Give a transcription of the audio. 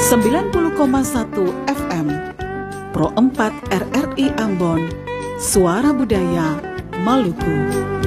90,1 FM Pro 4 RRI Ambon, Suara Budaya Maluku.